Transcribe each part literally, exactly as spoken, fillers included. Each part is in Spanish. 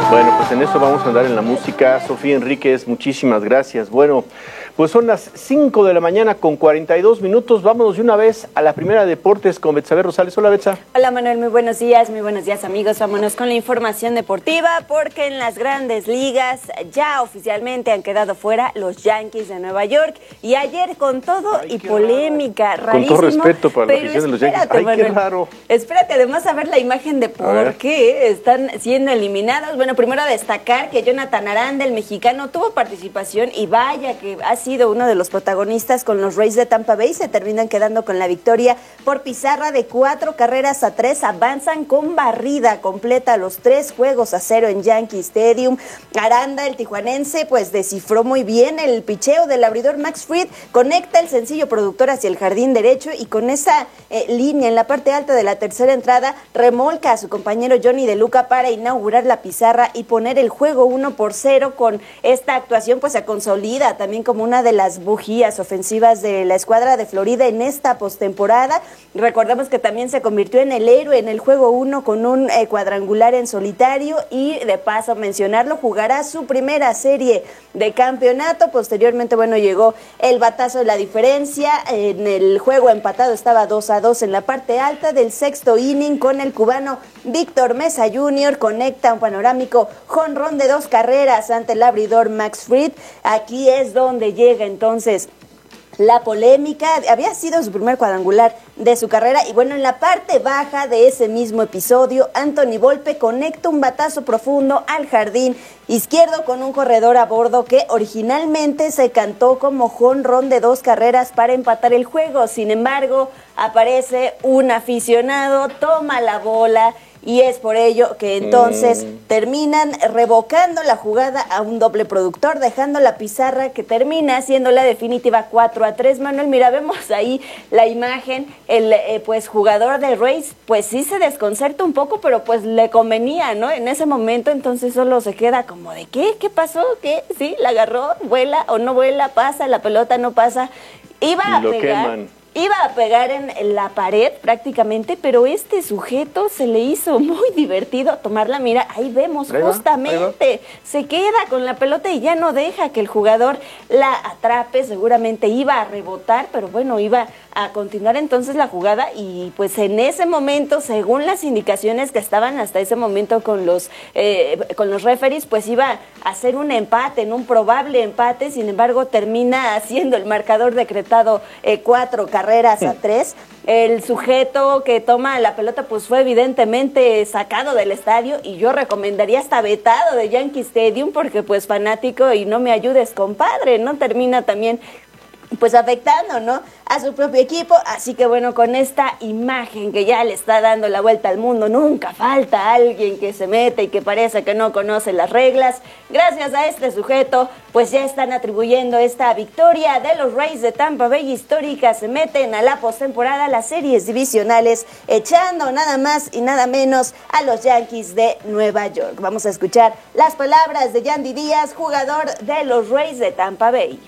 Bueno, pues en eso vamos a andar en la música. Sofía Enríquez, muchísimas gracias. Bueno, pues son las cinco de la mañana con cuarenta y dos minutos. Vámonos de una vez a la primera de deportes con Betsabe Rosales. Hola, Betsa. Hola, Manuel, muy buenos días, muy buenos días, amigos. Vámonos con la información deportiva, porque en las grandes ligas ya oficialmente han quedado fuera los Yankees de Nueva York. Y ayer con todo Ay, y polémica, raro. Rarísimo. Con todo respeto para la afición de los Yankees. Ay, Manuel, qué raro. Espérate, además, a ver la imagen de por qué están siendo eliminados. Bueno, primero destacar que Jonathan Aranda, el mexicano, tuvo participación y vaya que ha sido uno de los protagonistas con los Rays de Tampa Bay. Se terminan quedando con la victoria por pizarra de cuatro carreras a tres. Avanzan con barrida completa los tres juegos a cero en Yankee Stadium. Aranda, el tijuanense, pues descifró muy bien el picheo del abridor Max Fried, conecta el sencillo productor hacia el jardín derecho y con esa eh, línea en la parte alta de la tercera entrada remolca a su compañero Johnny De Luca para inaugurar la pizarra y poner el juego uno por cero. Con esta actuación pues se consolida también como una de las bujías ofensivas de la escuadra de Florida en esta postemporada. Recordemos que también se convirtió en el héroe en el juego uno con un eh, cuadrangular en solitario y de paso mencionarlo, jugará su primera serie de campeonato. Posteriormente, bueno, llegó el batazo de la diferencia. En el juego empatado estaba dos a dos en la parte alta del sexto inning con el cubano Víctor Mesa junior Conecta un panorámico jonrón de dos carreras ante el abridor Max Fried. Aquí es donde llega entonces la polémica. Había sido su primer cuadrangular de su carrera y bueno, en la parte baja de ese mismo episodio, Anthony Volpe conecta un batazo profundo al jardín izquierdo con un corredor a bordo que originalmente se cantó como jonrón de dos carreras para empatar el juego. Sin embargo, aparece un aficionado, toma la bola y es por ello que entonces mm. terminan revocando la jugada a un doble productor, dejando la pizarra que termina siendo la definitiva cuatro a tres. Manuel, mira, vemos ahí la imagen, el eh, pues jugador de Rays, pues sí se desconcerta un poco, pero pues le convenía, ¿no? En ese momento, entonces solo se queda como de, ¿qué? ¿Qué pasó? ¿Qué? ¿Sí? ¿La agarró? ¿Vuela o no vuela? ¿Pasa? ¿La pelota no pasa? Iba a Lo pegar. Queman. Iba a pegar en, en la pared prácticamente, pero este sujeto se le hizo muy divertido tomarla. Mira, ahí vemos ahí justamente, va, se queda con la pelota y ya no deja que el jugador la atrape. Seguramente iba a rebotar, pero bueno, iba a continuar entonces la jugada y pues en ese momento, según las indicaciones que estaban hasta ese momento con los, eh, con los referees, pues iba a hacer un empate, en un probable empate. Sin embargo, termina haciendo el marcador decretado eh, cuatro carreras a tres. El sujeto que toma la pelota pues fue evidentemente sacado del estadio y yo recomendaría hasta vetado de Yankee Stadium, porque pues fanático y no me ayudes, compadre, ¿no? Termina también pues afectando, ¿no?, a su propio equipo. Así que bueno, con esta imagen que ya le está dando la vuelta al mundo, nunca falta alguien que se mete y que parece que no conoce las reglas. Gracias a este sujeto, pues ya están atribuyendo esta victoria de los Rays de Tampa Bay histórica. Se meten a la postemporada, las series divisionales, echando nada más y nada menos a los Yankees de Nueva York. Vamos a escuchar las palabras de Yandy Díaz, jugador de los Rays de Tampa Bay.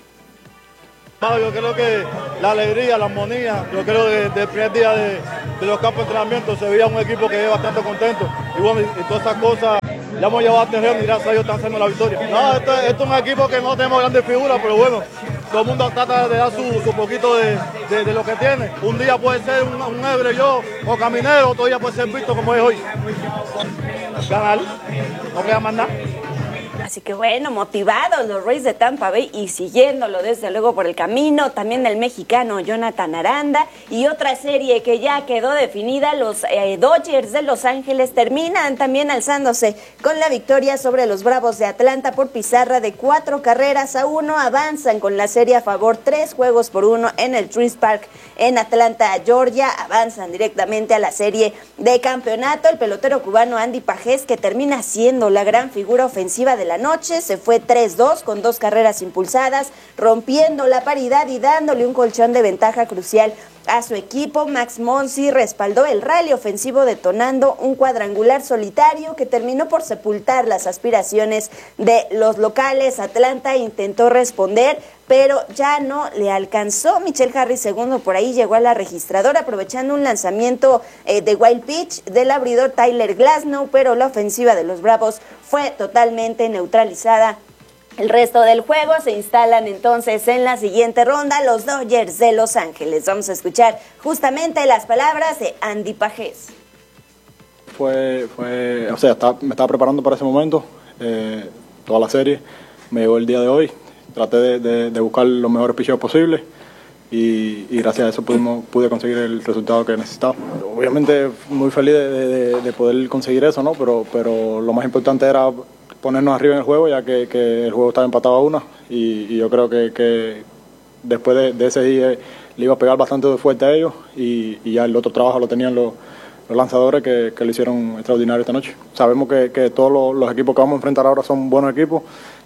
Yo creo que la alegría, la armonía, yo creo que desde el primer día de, de los campos de entrenamiento se veía un equipo que es bastante contento. Y bueno, y, y todas esas cosas ya hemos llevado a terreno y gracias a Dios están haciendo la victoria. No, esto, esto es un equipo que no tenemos grandes figuras, pero bueno, todo el mundo trata de dar su, su poquito de, de, de lo que tiene. Un día puede ser un, un Ebre yo o Caminero, otro día puede ser Visto como es hoy. Ganar, no queda más nada. Así que bueno, motivados los Rays de Tampa Bay y siguiéndolo desde luego por el camino, también el mexicano Jonathan Aranda. Y otra serie que ya quedó definida, los eh, Dodgers de Los Ángeles terminan también alzándose con la victoria sobre los Bravos de Atlanta por pizarra de cuatro carreras a uno. Avanzan con la serie a favor, tres juegos por uno en el Truist Park en Atlanta, Georgia. Avanzan directamente a la serie de campeonato. El pelotero cubano Andy Pajés, que termina siendo la gran figura ofensiva de la noche, se fue tres dos con dos carreras impulsadas, rompiendo la paridad y dándole un colchón de ventaja crucial a su equipo. Max Muncy respaldó el rally ofensivo detonando un cuadrangular solitario que terminó por sepultar las aspiraciones de los locales. Atlanta intentó responder, pero ya no le alcanzó. Michelle Harris segundo por ahí llegó a la registradora aprovechando un lanzamiento eh, de wild pitch del abridor Tyler Glasnow, pero la ofensiva de los Bravos fue totalmente neutralizada. El resto del juego se instalan entonces en la siguiente ronda los Dodgers de Los Ángeles. Vamos a escuchar justamente las palabras de Andy Pajés. Fue, fue, o sea, estaba, me estaba preparando para ese momento, eh, toda la serie, me llegó el día de hoy. Traté de, de, de buscar los mejores picheos posibles y, y gracias a eso pudimos, pude conseguir el resultado que necesitaba. Obviamente muy feliz de, de, de poder conseguir eso, ¿no? Pero, pero lo más importante era ponernos arriba en el juego, ya que, que el juego estaba empatado a una y, y yo creo que, que después de, de ese día le iba a pegar bastante fuerte a ellos y, y ya el otro trabajo lo tenían los, los lanzadores que, que lo hicieron extraordinario esta noche. Sabemos que, que todos los, los equipos que vamos a enfrentar ahora son buenos equipos.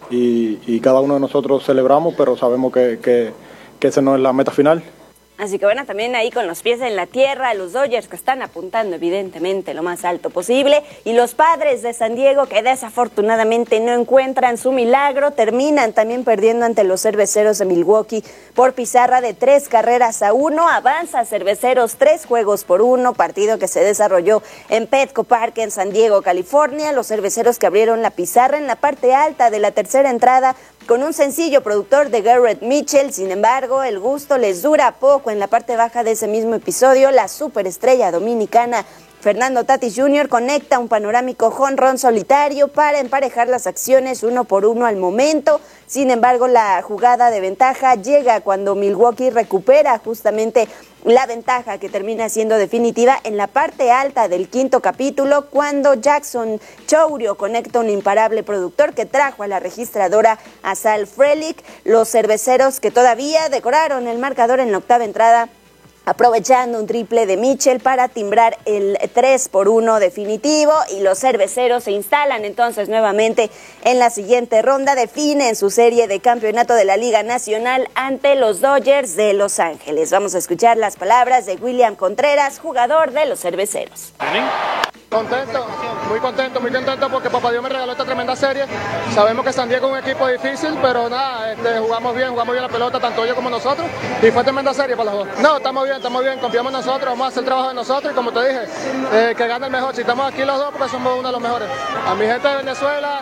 Y, y cada uno de nosotros celebramos, pero sabemos que, que, que esa no es la meta final. Así que bueno, también ahí con los pies en la tierra, los Dodgers que están apuntando evidentemente lo más alto posible, y los Padres de San Diego que desafortunadamente no encuentran su milagro, terminan también perdiendo ante los Cerveceros de Milwaukee por pizarra de tres carreras a uno. Avanza Cerveceros tres juegos por uno, partido que se desarrolló en Petco Park en San Diego, California. Los Cerveceros que abrieron la pizarra en la parte alta de la tercera entrada con un sencillo productor de Garrett Mitchell. Sin embargo, el gusto les dura poco. En la parte baja de ese mismo episodio, la superestrella dominicana Fernando Tatis junior conecta un panorámico jonrón solitario para emparejar las acciones uno por uno al momento. Sin embargo, la jugada de ventaja llega cuando Milwaukee recupera justamente la ventaja que termina siendo definitiva en la parte alta del quinto capítulo, cuando Jackson Chourio conecta un imparable productor que trajo a la registradora a Sal Frelick. Los Cerveceros que todavía decoraron el marcador en la octava entrada, aprovechando un triple de Mitchell para timbrar el tres por uno definitivo, y los Cerveceros se instalan entonces nuevamente en la siguiente ronda, definen su serie de campeonato de la Liga Nacional ante los Dodgers de Los Ángeles. Vamos a escuchar las palabras de William Contreras, jugador de los Cerveceros. Contento, muy contento, muy contento porque Papá Dios me regaló esta tremenda serie. Sabemos que San Diego es un equipo difícil, pero nada, este, jugamos bien, jugamos bien la pelota, tanto ellos como nosotros, y fue tremenda serie para los dos. No, estamos bien, estamos bien, confiamos en nosotros, vamos a hacer el trabajo de nosotros, y como te dije, eh, que gane el mejor. Si estamos aquí los dos, porque somos uno de los mejores. A mi gente de Venezuela,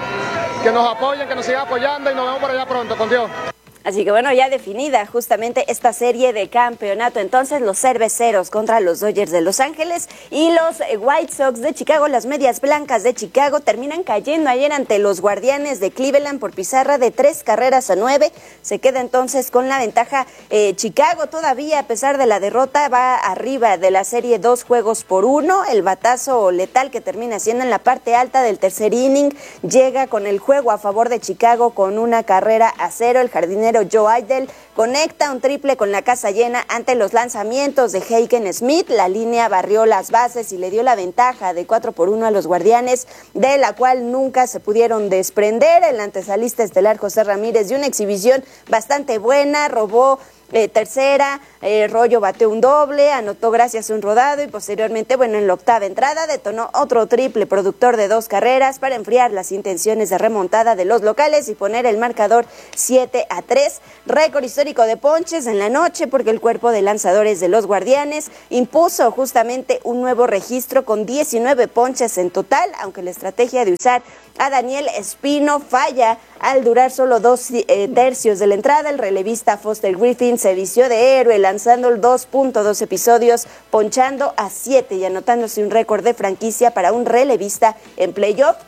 que nos apoyen, que nos sigan apoyando, y nos vemos por allá pronto, con Dios. Así que bueno, ya definida justamente esta serie de campeonato, entonces los Cerveceros contra los Dodgers de Los Ángeles, y los White Sox de Chicago, las Medias Blancas de Chicago, terminan cayendo ayer ante los Guardianes de Cleveland por pizarra de tres carreras a nueve. Se queda entonces con la ventaja eh, Chicago todavía, a pesar de la derrota, va arriba de la serie dos juegos por uno. El batazo letal que termina siendo en la parte alta del tercer inning llega con el juego a favor de Chicago con una carrera a cero. El jardinero Joe Idle conecta un triple con la casa llena ante los lanzamientos de Haken Smith. La línea barrió las bases y le dio la ventaja de cuatro por uno a los Guardianes, de la cual nunca se pudieron desprender. El antesalista estelar José Ramírez dio una exhibición bastante buena, robó Eh, tercera, eh, Rollo bateó un doble, anotó gracias a un rodado, y posteriormente, bueno, en la octava entrada detonó otro triple productor de dos carreras para enfriar las intenciones de remontada de los locales y poner el marcador siete a tres. Récord histórico de ponches en la noche, porque el cuerpo de lanzadores de los Guardianes impuso justamente un nuevo registro con diecinueve ponches en total, aunque la estrategia de usar a Daniel Espino falla al durar solo dos eh, tercios de la entrada. El relevista Foster Griffin se vistió de héroe lanzando el dos punto dos episodios, ponchando a siete y anotándose un récord de franquicia para un relevista en playoff.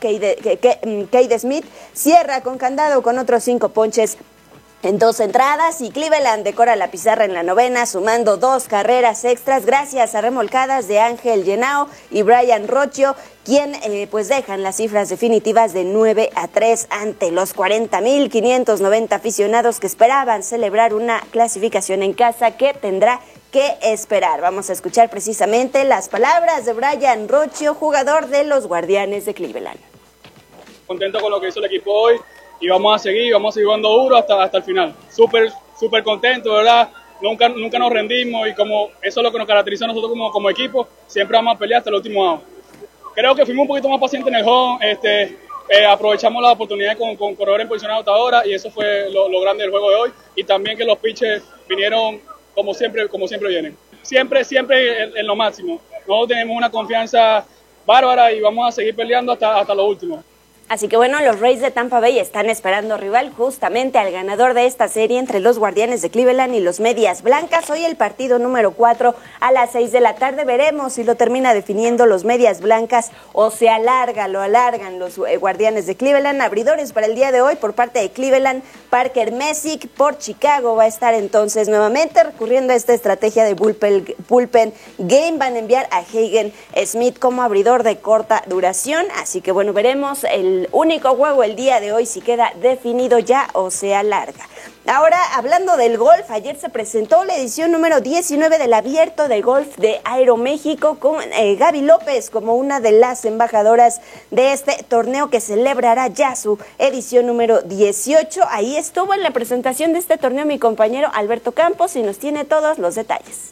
Cade Smith cierra con candado con otros cinco ponches en dos entradas, y Cleveland decora la pizarra en la novena, sumando dos carreras extras gracias a remolcadas de Ángel Genao y Brian Rocchio, quien eh, pues dejan las cifras definitivas de nueve a tres ante los cuarenta mil quinientos noventa aficionados que esperaban celebrar una clasificación en casa que tendrá que esperar. Vamos a escuchar precisamente las palabras de Brian Rocchio, jugador de los Guardianes de Cleveland. Contento con lo que hizo el equipo hoy, y vamos a seguir, vamos a seguir jugando duro hasta, hasta el final. Súper, súper contento, ¿verdad? nunca, nunca nos rendimos y como eso es lo que nos caracteriza a nosotros como, como equipo, siempre vamos a pelear hasta el último out. Creo que fuimos un poquito más pacientes en el home, este, eh, aprovechamos la oportunidad con, con corredores en posición anotadora y eso fue lo, lo grande del juego de hoy, y también que los pitches vinieron como siempre, como siempre vienen. Siempre, siempre en, en lo máximo. Nosotros tenemos una confianza bárbara y vamos a seguir peleando hasta, hasta lo último. Así que bueno, los Rays de Tampa Bay están esperando rival justamente al ganador de esta serie entre los Guardianes de Cleveland y los Medias Blancas. Hoy el partido número cuatro a las seis de la tarde. Veremos si lo termina definiendo los Medias Blancas o se alarga, lo alargan los eh, Guardianes de Cleveland. Abridores para el día de hoy por parte de Cleveland, Parker Messick. Por Chicago va a estar entonces nuevamente recurriendo a esta estrategia de bullpen, bullpen game. Van a enviar a Hagen Smith como abridor de corta duración. Así que bueno, veremos el El único juego el día de hoy si queda definido ya o se alarga. Ahora, hablando del golf, ayer se presentó la edición número diecinueve del Abierto de Golf de Aeroméxico con eh, Gaby López como una de las embajadoras de este torneo que celebrará ya su edición número dieciocho. Ahí estuvo en la presentación de este torneo mi compañero Alberto Campos y nos tiene todos los detalles.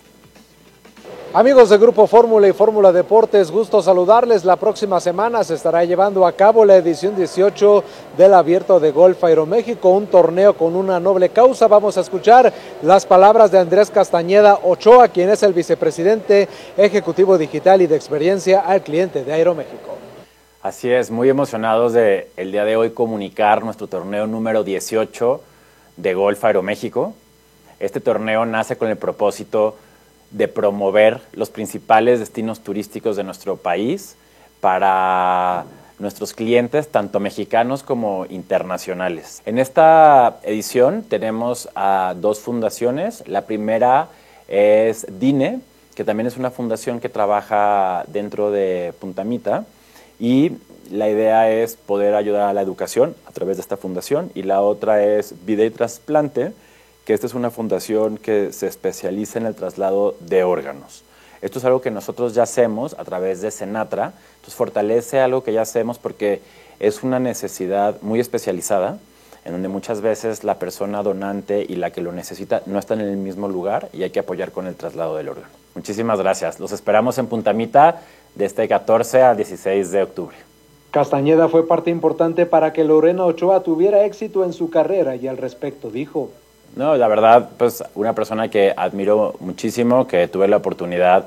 Amigos de Grupo Fórmula y Fórmula Deportes, gusto saludarles. La próxima semana se estará llevando a cabo la edición dieciocho del Abierto de Golf Aeroméxico, un torneo con una noble causa. Vamos a escuchar las palabras de Andrés Castañeda Ochoa, quien es el vicepresidente ejecutivo digital y de experiencia al cliente de Aeroméxico. Así es, muy emocionados de el día de hoy comunicar nuestro torneo número dieciocho de Golf Aeroméxico. Este torneo nace con el propósito de promover los principales destinos turísticos de nuestro país para nuestros clientes, tanto mexicanos como internacionales. En esta edición tenemos a dos fundaciones. La primera es DINE, que también es una fundación que trabaja dentro de Punta Mita, y la idea es poder ayudar a la educación a través de esta fundación, y la otra es Vida y Trasplante, que esta es una fundación que se especializa en el traslado de órganos. Esto es algo que nosotros ya hacemos a través de Senatra, entonces fortalece algo que ya hacemos porque es una necesidad muy especializada, en donde muchas veces la persona donante y la que lo necesita no están en el mismo lugar y hay que apoyar con el traslado del órgano. Muchísimas gracias. Los esperamos en Punta Mita de este catorce al dieciséis de octubre. Castañeda fue parte importante para que Lorena Ochoa tuviera éxito en su carrera y al respecto dijo: No, la verdad, pues una persona que admiro muchísimo, que tuve la oportunidad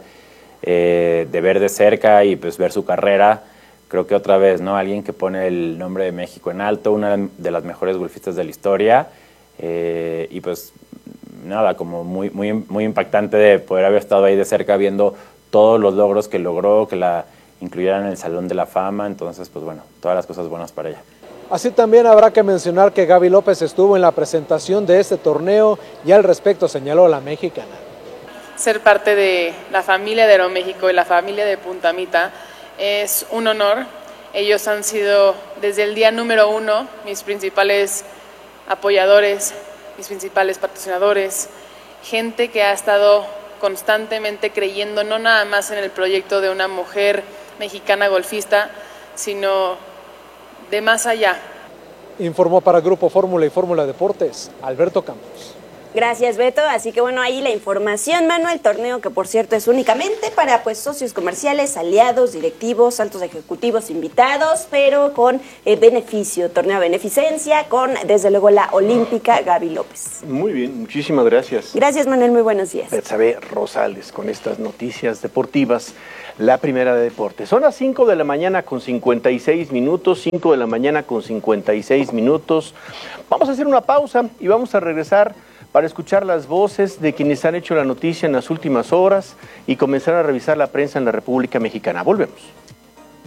eh, de ver de cerca y pues ver su carrera. Creo que otra vez, ¿no? Alguien que pone el nombre de México en alto, una de las mejores golfistas de la historia. Eh, y pues nada, como muy, muy, muy impactante de poder haber estado ahí de cerca viendo todos los logros que logró, que la incluyeran en el Salón de la Fama. Entonces, pues bueno, todas las cosas buenas para ella. Así también habrá que mencionar que Gaby López estuvo en la presentación de este torneo y al respecto señaló a la mexicana. Ser parte de la familia de Aeroméxico y la familia de Punta Mita es un honor. Ellos han sido desde el día número uno mis principales apoyadores, mis principales patrocinadores, gente que ha estado constantemente creyendo no nada más en el proyecto de una mujer mexicana golfista, sino de más allá. Informó para Grupo Fórmula y Fórmula Deportes, Alberto Campos. Gracias, Beto. Así que bueno, ahí la información, Manuel. Torneo que por cierto es únicamente para pues socios comerciales, aliados, directivos, altos ejecutivos invitados, pero con eh, beneficio, torneo de beneficencia, con desde luego la olímpica Gaby López. Muy bien, muchísimas gracias. Gracias, Manuel, muy buenos días. Betsabe Rosales con estas noticias deportivas. La primera de deportes. Son las cinco de la mañana con cincuenta y seis minutos, cinco de la mañana con cincuenta y seis minutos. Vamos a hacer una pausa y vamos a regresar para escuchar las voces de quienes han hecho la noticia en las últimas horas y comenzar a revisar la prensa en la República Mexicana. Volvemos.